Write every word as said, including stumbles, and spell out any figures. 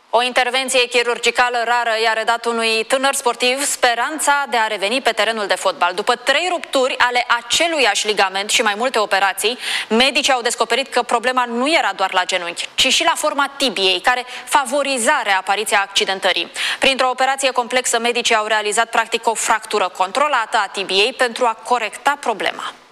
O intervenție chirurgicală rară i-a redat unui tânăr sportiv speranța de a reveni pe terenul de fotbal. După trei rupturi ale aceluiași ligament și mai multe operații, medicii au descoperit că problema nu era doar la genunchi, ci și la forma tibiei, care favoriza reapariția accidentării. Printr-o operație complexă, medicii au realizat practic o fractură controlată a tibiei pentru a corecta problema.